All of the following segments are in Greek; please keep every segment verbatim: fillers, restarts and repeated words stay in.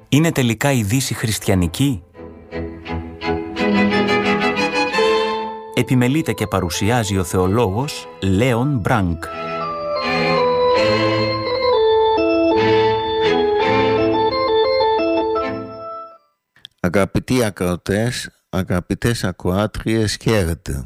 Είναι τελικά η Δύση χριστιανική? Επιμελείται και παρουσιάζει ο θεολόγος Λέον Μπράνκ. Αγαπητοί ακροατές, αγαπητές ακροάτριες, χαίρετε.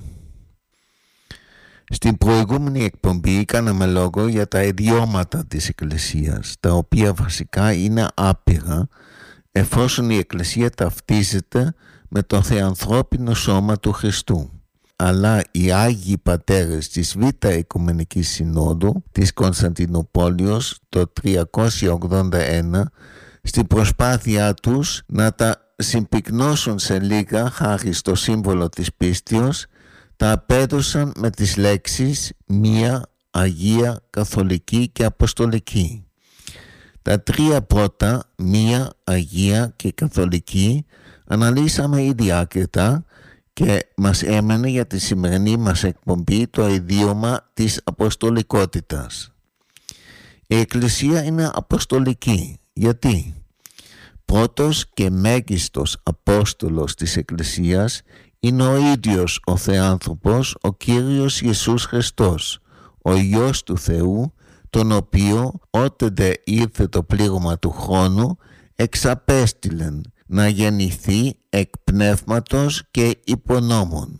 Στην προηγούμενη εκπομπή κάναμε λόγο για τα ιδιώματα της Εκκλησίας, τα οποία βασικά είναι άπειρα, εφόσον η Εκκλησία ταυτίζεται με το θεανθρώπινο σώμα του Χριστού. Αλλά οι Άγιοι Πατέρες της Β' Οικουμενικής Συνόδου της Κωνσταντινούπολεως το τριακόσια ογδόντα ένα, στην προσπάθειά τους να τα συμπυκνώσουν σε λίγα χάρη στο σύμβολο της πίστεως, τα απέδωσαν με τις λέξεις μία, Αγία, Καθολική και Αποστολική. Τα τρία πρώτα, μία, Αγία και Καθολική, αναλύσαμε ήδη άκρητα και μας έμενε για τη σημερινή μας εκπομπή το ιδίωμα της αποστολικότητας. Η Εκκλησία είναι αποστολική. Γιατί? Πρώτος και μέγιστος Απόστολος της Εκκλησίας είναι ο ίδιος ο Θεάνθρωπος, ο Κύριος Ιησούς Χριστός, ο Υιός του Θεού, τον οποίο ότεντε ήρθε το πλήρωμα του χρόνου εξαπέστειλεν να γεννηθεί εκ πνεύματος και υπονόμων.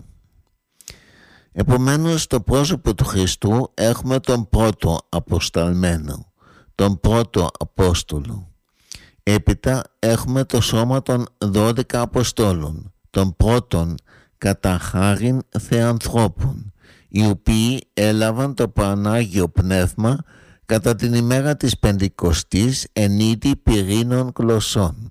Επομένως, στο πρόσωπο του Χριστού έχουμε τον πρώτο αποσταλμένο, τον πρώτο Απόστολο. Έπειτα έχουμε το σώμα των δώδεκα Αποστόλων, των πρώτων κατά χάριν θεανθρώπων, οι οποίοι έλαβαν το Πανάγιο Πνεύμα κατά την ημέρα της Πεντηκοστής εν είδη πυρήνων γλωσσών.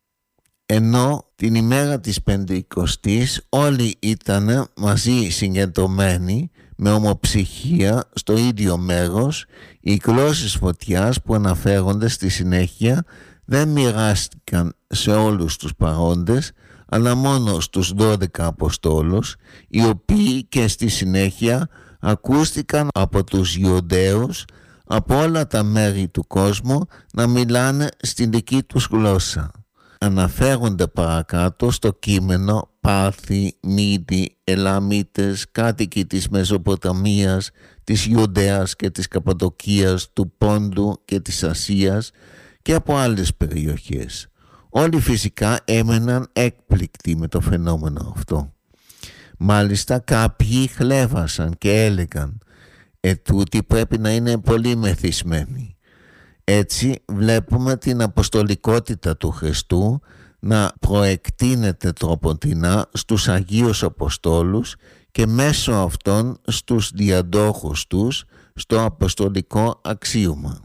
Ενώ την ημέρα της Πεντηκοστής όλοι ήταν μαζί συγκεντρωμένοι με ομοψυχία στο ίδιο μέρος, οι γλώσσες φωτιάς που αναφέρονται στη συνέχεια δεν μοιράστηκαν σε όλους τους παρόντες, αλλά μόνο στους δώδεκα Αποστόλους, οι οποίοι και στη συνέχεια ακούστηκαν από τους Ιουδαίους από όλα τα μέρη του κόσμου να μιλάνε στην δική τους γλώσσα. Αναφέρονται παρακάτω στο κείμενο Πάρθοι, Μήδοι, Ελαμίτες, κάτοικοι της Μεσοποταμίας, της Ιουδαίας και της Καπαδοκίας, του Πόντου και της Ασίας και από άλλες περιοχές. Όλοι φυσικά έμεναν έκπληκτοι με το φαινόμενο αυτό. Μάλιστα κάποιοι χλέβασαν και έλεγαν «Ετούτοι πρέπει να είναι πολύ μεθυσμένοι». Έτσι βλέπουμε την αποστολικότητα του Χριστού να προεκτείνεται τροποντινά στους Αγίους Αποστόλους και μέσω αυτών στους διαδόχους τους στο αποστολικό αξίωμα.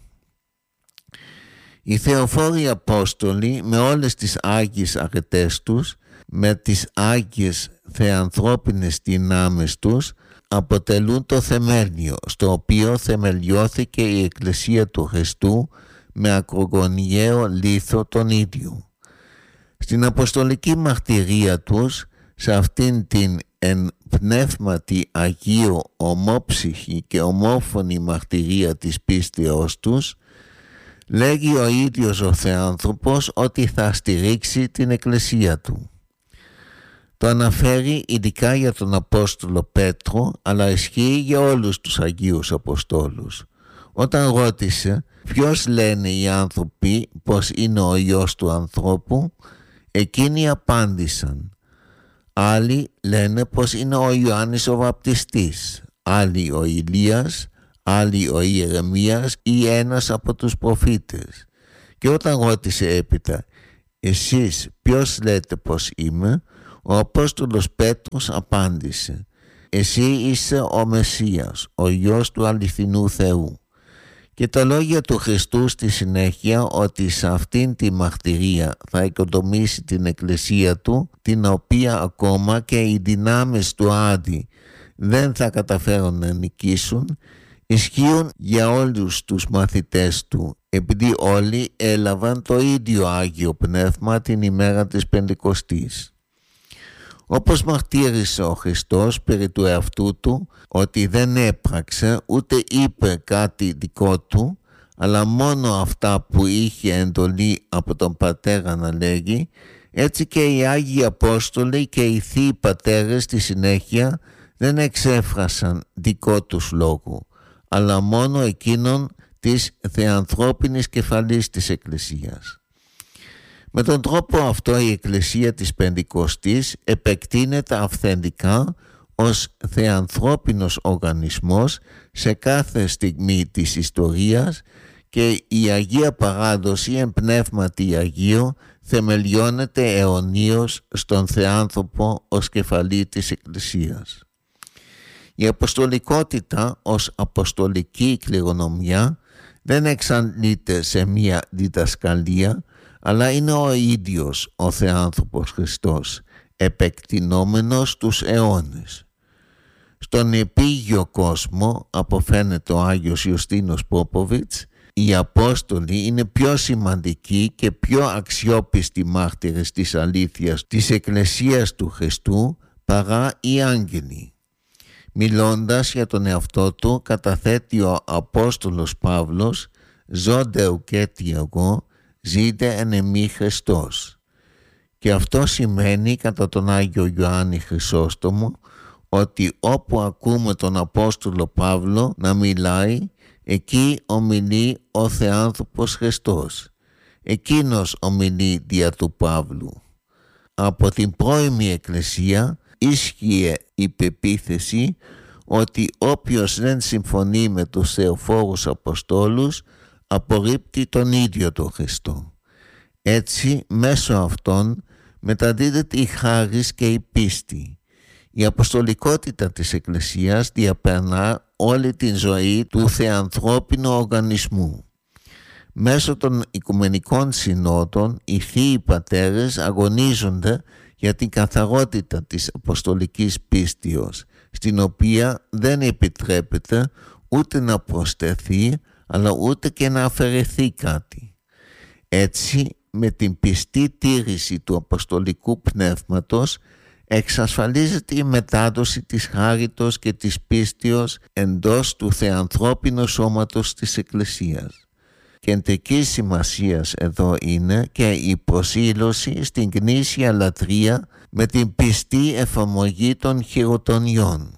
Οι θεοφόροι Απόστολοι με όλες τις Άγιες αρετές τους, με τις Άγιες θεανθρώπινες δυνάμεις τους, αποτελούν το θεμέλιο στο οποίο θεμελιώθηκε η Εκκλησία του Χριστού με ακρογωνιαίο λίθο τον ίδιο. Στην αποστολική μαρτυρία τους, σε αυτήν την εν πνεύματι Αγίου ομόψυχη και ομόφωνη μαρτυρία της πίστεως τους, λέγει ο ίδιος ο Θεάνθρωπος ότι θα στηρίξει την Εκκλησία του. Το αναφέρει ειδικά για τον Απόστολο Πέτρο, αλλά ισχύει για όλους τους Αγίους Αποστόλους. Όταν ρώτησε ποιος λένε οι άνθρωποι πως είναι ο Υιός του ανθρώπου, εκείνοι απάντησαν. Άλλοι λένε πως είναι ο Ιωάννης ο Βαπτιστής, άλλοι ο Ηλίας, άλλοι ο Ιερεμίας ή ένας από τους προφήτες. Και όταν ρώτησε έπειτα «Εσείς ποιος λέτε πως είμαι», ο Απόστολος Πέτρος απάντησε «Εσύ είσαι ο Μεσσίας, ο Υιός του αληθινού Θεού». Και τα λόγια του Χριστού στη συνέχεια ότι σε αυτήν τη μαρτυρία θα οικοδομήσει την Εκκλησία του, την οποία ακόμα και οι δυνάμεις του Άντι δεν θα καταφέρουν να νικήσουν, ισχύουν για όλους τους μαθητές του, επειδή όλοι έλαβαν το ίδιο Άγιο Πνεύμα την ημέρα της Πεντηκοστής. Όπως μαρτύρησε ο Χριστός περί του εαυτού του ότι δεν έπραξε ούτε είπε κάτι δικό του, αλλά μόνο αυτά που είχε εντολή από τον πατέρα να λέγει. Έτσι και οι Άγιοι Απόστολοι και οι Θείοι Πατέρες στη συνέχεια δεν εξέφρασαν δικό τους λόγο, αλλά μόνο εκείνον της θεανθρώπινης κεφαλής της Εκκλησίας. Με τον τρόπο αυτό η Εκκλησία της Πεντηκοστής επεκτείνεται αυθεντικά ως θεανθρώπινος οργανισμός σε κάθε στιγμή της ιστορίας και η Αγία Παράδοση εν πνεύματι Αγίου θεμελιώνεται αιωνίως στον θεάνθρωπο ως κεφαλή της Εκκλησίας. Η αποστολικότητα ως αποστολική κληρονομιά δεν εξαντλείται σε μία διδασκαλία, αλλά είναι ο ίδιος ο θεάνθρωπος Χριστός, επεκτηνόμενος τους αιώνες. Στον επίγειο κόσμο, αποφαίνεται ο Άγιος Ιωστίνος Πόποβιτς, οι Απόστολοι είναι πιο σημαντικοί και πιο αξιόπιστοι μάρτυρες της αλήθειας της Εκκλησίας του Χριστού παρά οι άγγελοι. Μιλώντας για τον εαυτό του, καταθέτει ο Απόστολος Παύλος «Ζώντε ουκέτι εγώ, ζείτε εν εμή Χριστός». Και αυτό σημαίνει κατά τον Άγιο Ιωάννη Χρυσόστομο ότι όπου ακούμε τον Απόστολο Παύλο να μιλάει, εκεί ομιλεί ο θεάνθρωπος Χριστός. Εκείνος ομιλεί δια του Παύλου. Από την πρώιμη Εκκλησία ίσχυε η πεποίθηση ότι όποιος δεν συμφωνεί με τους θεοφόρους Αποστόλους απορρίπτει τον ίδιο τον Χριστό. Έτσι μέσω αυτών μεταδίδεται η χάρις και η πίστη. Η αποστολικότητα της Εκκλησίας διαπερνά όλη την ζωή του θεανθρώπινου οργανισμού. Μέσω των Οικουμενικών Συνόδων οι Θείοι Πατέρες αγωνίζονται για την καθαρότητα της αποστολικής πίστεως, στην οποία δεν επιτρέπεται ούτε να προσθεθεί αλλά ούτε και να αφαιρεθεί κάτι. Έτσι, με την πιστή τήρηση του αποστολικού πνεύματος εξασφαλίζεται η μετάδοση της χάριτος και της πίστεως εντός του θεανθρώπινου σώματος της Εκκλησίας. Κεντρικής σημασίας εδώ είναι και η προσήλωση στην γνήσια λατρεία με την πιστή εφαρμογή των χειροτονιών.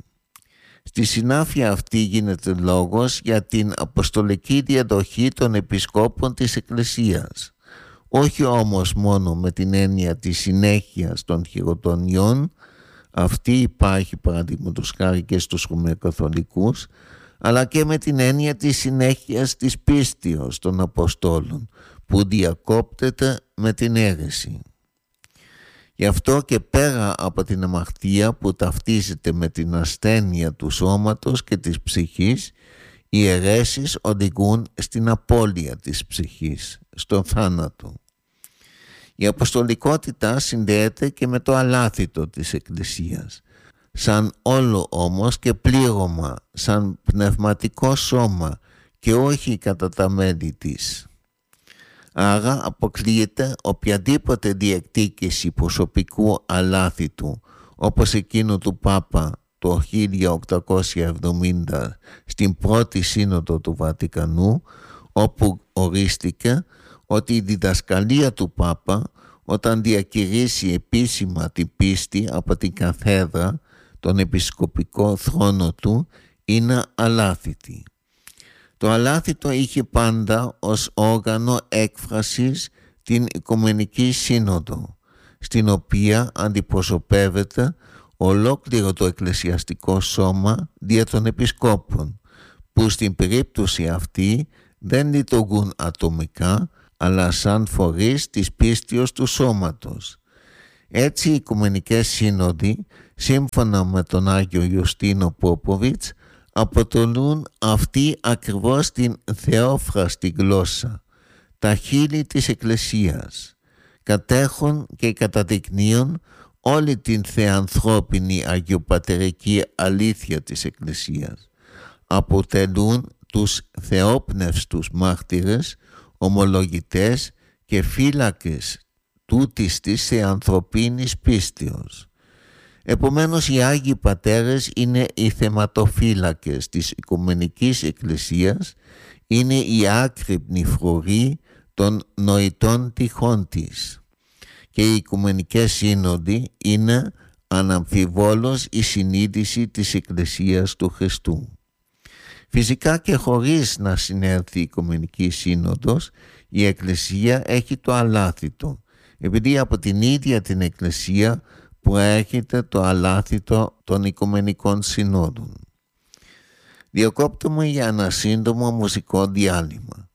Στη συνάφεια αυτή γίνεται λόγος για την αποστολική διαδοχή των επισκόπων της Εκκλησίας. Όχι όμως μόνο με την έννοια της συνέχειας των χειροτονιών, αυτή υπάρχει παραδείγματος χάρη και στους Ρωμαιοκαθολικούς, αλλά και με την έννοια της συνέχειας της πίστεως των Αποστόλων, που διακόπτεται με την αίρεση. Γι' αυτό και πέρα από την αμαρτία που ταυτίζεται με την ασθένεια του σώματος και της ψυχής, οι αιρέσεις οδηγούν στην απώλεια της ψυχής, στον θάνατο. Η αποστολικότητα συνδέεται και με το αλάθητο της Εκκλησίας, σαν όλο όμως και πλήρωμα, σαν πνευματικό σώμα και όχι κατά τα μέλη της. Άρα αποκλείεται οποιαδήποτε διεκδίκηση προσωπικού αλάθητου, όπως εκείνο του Πάπα το χίλια οκτακόσια εβδομήντα στην πρώτη σύνοδο του Βατικανού, όπου ορίστηκε ότι η διδασκαλία του Πάπα, όταν διακηρύσει επίσημα την πίστη από την καθέδρα, τον επισκοπικό θρόνο του, είναι αλάθητη. Το αλάθητο είχε πάντα ως όργανο έκφρασης την Οικουμενική Σύνοδο, στην οποία αντιπροσωπεύεται ολόκληρο το εκκλησιαστικό σώμα δια των επισκόπων, που στην περίπτωση αυτή δεν λειτουργούν ατομικά, αλλά σαν φορείς της πίστεως του σώματος. Έτσι οι Οικουμενικές Σύνοδοι, σύμφωνα με τον Άγιο Ιωστίνο Πόποβιτς, αποτελούν αυτή ακριβώς την θεόφραστη γλώσσα, τα χείλη της Εκκλησίας. Κατέχουν και καταδεικνύουν όλη την θεανθρώπινη αγιοπατερική αλήθεια της Εκκλησίας. Αποτελούν τους θεόπνευστους μάρτυρες, ομολογητές και φύλακες τούτης της θεανθρωπίνης πίστεως. Επομένως οι Άγιοι Πατέρες είναι οι θεματοφύλακες της Οικουμενικής Εκκλησίας, είναι η άκρυπνη φρουρή των νοητών τυχών της και οι Οικουμενικές Σύνοδοι είναι αναμφιβόλως η συνείδηση της Εκκλησίας του Χριστού. Φυσικά και χωρίς να συνέλθει η Οικουμενική Σύνοδος, η Εκκλησία έχει το αλάθητο, επειδή από την ίδια την Εκκλησία προέρχεται το αλάθητο των Οικουμενικών Συνόδων. Διακόπτουμε για ένα σύντομο μουσικό διάλειμμα.